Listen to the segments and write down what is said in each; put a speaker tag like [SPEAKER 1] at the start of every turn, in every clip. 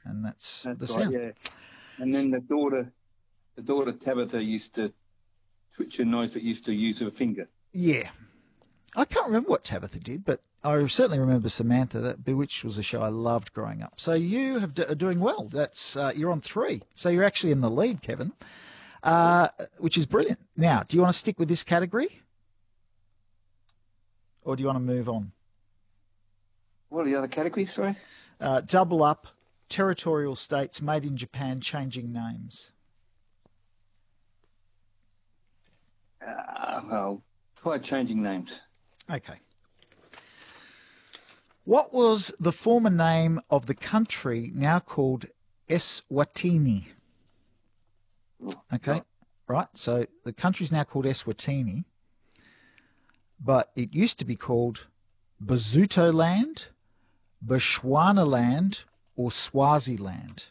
[SPEAKER 1] and that's the
[SPEAKER 2] right,
[SPEAKER 1] sound.
[SPEAKER 2] yeah. And then the daughter Tabitha used to twitch her nose, but used to use her finger.
[SPEAKER 1] Yeah. I can't remember what Tabitha did, but I certainly remember Samantha. That Bewitched was a show I loved growing up. So you are doing well. That's you're on 3. So you're actually in the lead, Kevin, which is brilliant. Now, do you want to stick with this category? Or do you want to move on?
[SPEAKER 2] What are the other categories, sorry?
[SPEAKER 1] Double up, territorial states, made in Japan, changing names.
[SPEAKER 2] Well, try changing names.
[SPEAKER 1] Okay. What was the former name of the country now called Eswatini? Okay, right. So the country's now called Eswatini, but it used to be called Basutoland, Bechuanaland, or Swaziland.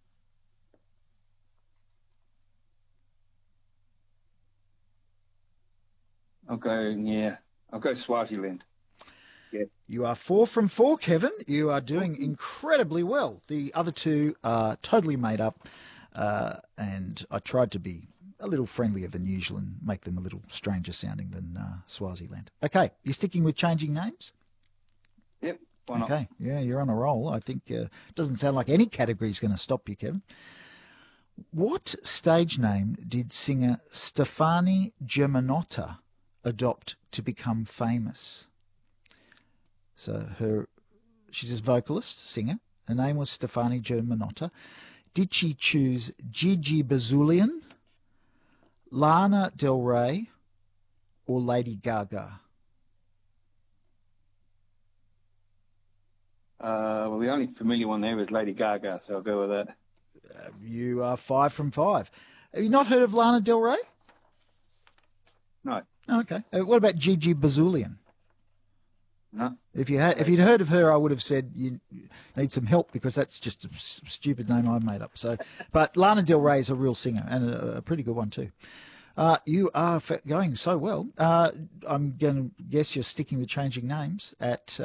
[SPEAKER 2] I'll go Swaziland. Yeah.
[SPEAKER 1] You are 4 from 4, Kevin. You are doing incredibly well. The other 2 are totally made up, and I tried to be a little friendlier than usual and make them a little stranger sounding than Swaziland. Okay, you're sticking with changing names?
[SPEAKER 2] Yep, why not?
[SPEAKER 1] Okay, yeah, you're on a roll. I think it doesn't sound like any category is going to stop you, Kevin. What stage name did singer Stefani Germanotta adopt to become famous? So she's a vocalist, singer. Her name was Stefani Germanotta. Did she choose Gigi Bazulian, Lana Del Rey, or Lady Gaga?
[SPEAKER 2] Well, the only familiar one there is Lady Gaga, so I'll go with that.
[SPEAKER 1] You are 5 from 5. Have you not heard of Lana Del Rey?
[SPEAKER 2] No.
[SPEAKER 1] Okay. What about Gigi Bazulian?
[SPEAKER 2] No.
[SPEAKER 1] If you'd heard of her, I would have said you need some help because that's just a stupid name I made up. So, but Lana Del Rey is a real singer and a pretty good one too. You are going so well. I'm going to guess you're sticking with changing names at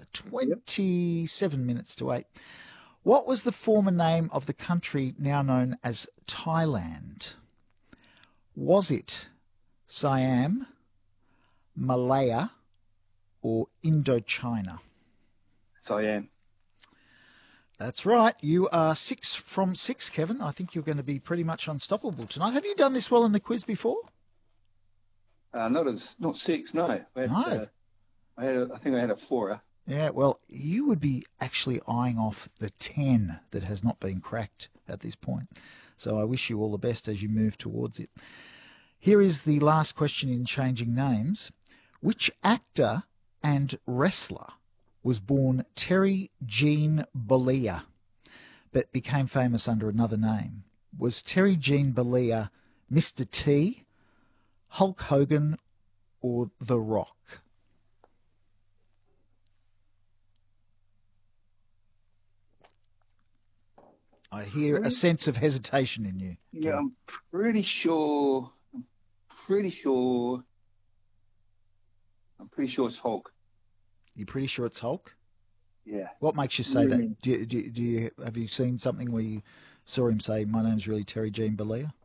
[SPEAKER 1] 27 minutes to 8. What was the former name of the country now known as Thailand? Was it Siam, Malaya, or Indochina?
[SPEAKER 2] Siam.
[SPEAKER 1] That's right. You are 6 from 6, Kevin. I think you're going to be pretty much unstoppable tonight. Have you done this well in the quiz before?
[SPEAKER 2] Not 6, no.
[SPEAKER 1] No.
[SPEAKER 2] I think I had a 4.
[SPEAKER 1] Yeah, well, you would be actually eyeing off the 10 that has not been cracked at this point. So I wish you all the best as you move towards it. Here is the last question in changing names. Which actor and wrestler was born Terry Gene Bollea, but became famous under another name? Was Terry Gene Bollea Mr. T, Hulk Hogan, or The Rock? I hear a sense of hesitation in you.
[SPEAKER 2] Yeah, I'm pretty sure it's Hulk.
[SPEAKER 1] You're pretty sure it's Hulk?
[SPEAKER 2] Yeah.
[SPEAKER 1] What makes you say that? Have you seen something where you saw him say, "My name's really Terry Gene Bollea"?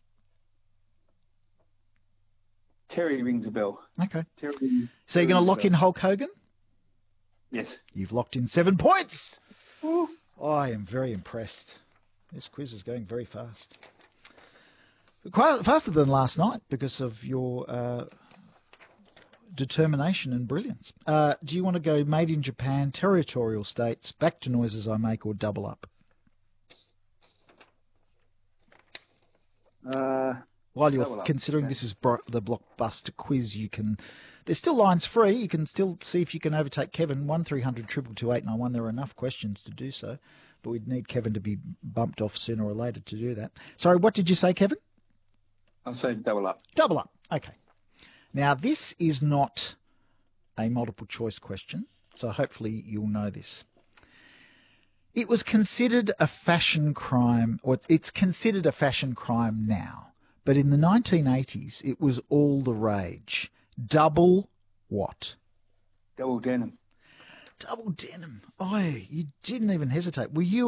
[SPEAKER 2] Terry rings a bell.
[SPEAKER 1] Okay. So you're going to lock in Hulk Hogan?
[SPEAKER 2] Yes.
[SPEAKER 1] You've locked in 7 points. Ooh. I am very impressed. This quiz is going very fast. Quite faster than last night because of your determination and brilliance. Do you want to go made in Japan, territorial states, back to noises I make, or double up? While you're considering this is the blockbuster quiz, there's still lines free. You can still see if you can overtake Kevin. 1300 222 891. There are enough questions to do so, but we'd need Kevin to be bumped off sooner or later to do that. Sorry, what did you say, Kevin?
[SPEAKER 2] I'll say double up.
[SPEAKER 1] Double up. Okay. Now, this is not a multiple choice question, so hopefully you'll know this. It was considered a fashion crime, or it's considered a fashion crime now, but in the 1980s, it was all the rage. Double what?
[SPEAKER 2] Double denim.
[SPEAKER 1] Double denim. Oh, you didn't even hesitate. Were you